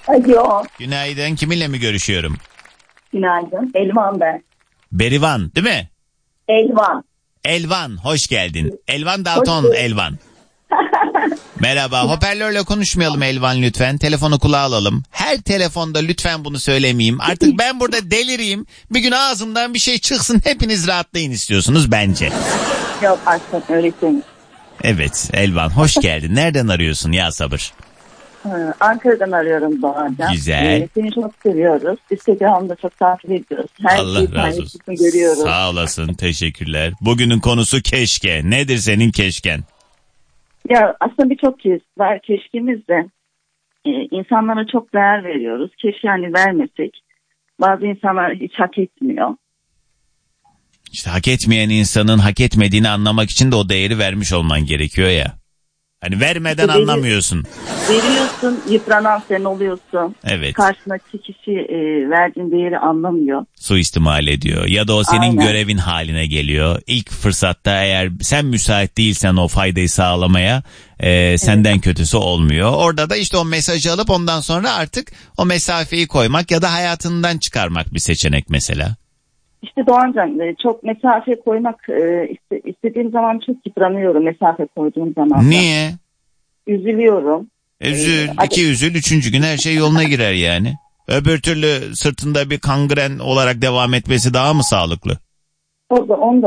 Alo. Günaydın. Kiminle mi görüşüyorum? Günaydın. Elvan ben. Berivan değil mi? Elvan. Elvan, hoş geldin. Elvan Dalton, Elvan. Merhaba. Hoparlörle konuşmayalım Elvan lütfen. Telefonu kulağa alalım. Her telefonda lütfen bunu söylemeyeyim. Artık ben burada delireyim. Bir gün ağzımdan bir şey çıksın. Hepiniz rahatlayın istiyorsunuz bence. Yok aslında öyle değil. Evet Elvan, hoş geldin. Nereden arıyorsun ya sabır? Ankara'dan arıyorum Doğancan. Güzel. Seni çok seviyoruz. Instagram'da çok takip ediyoruz. Her Allah razı olsun. Görüyoruz. Sağ olasın, teşekkürler. Bugünün konusu keşke. Nedir senin keşken? Ya aslında birçok kez var keşkemiz de. İnsanlara çok değer veriyoruz. Keşke yani vermesek. Bazı insanlar hiç hak etmiyor. İşte hak etmeyen insanın hak etmediğini anlamak için de o değeri vermiş olman gerekiyor ya. Hani vermeden işte anlamıyorsun. Veriyorsun, yıpranan sen oluyorsun. Evet. Karşındaki kişi verdiğin değeri anlamıyor. Suistimal ediyor ya da o senin görevin haline geliyor. İlk fırsatta eğer sen müsait değilsen o faydayı sağlamaya senden kötüsü olmuyor. Orada da işte o mesajı alıp ondan sonra artık o mesafeyi koymak ya da hayatından çıkarmak bir seçenek mesela. İşte Doğancan çok mesafe koymak istediğim zaman çok yıpranıyorum mesafe koyduğum zaman. Niye? Üzülüyorum. Üzül, üzül, üçüncü gün her şey yoluna girer yani. Öbür türlü sırtında bir kangren olarak devam etmesi daha mı sağlıklı? O da